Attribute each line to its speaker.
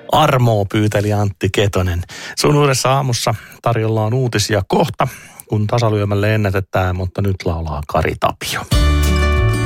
Speaker 1: Armoa pyyteli Antti Ketonen. Sun uudessa aamussa tarjolla on uutisia kohta, kun tasalyömälle ennätetään, mutta nyt laulaa Kari Tapio.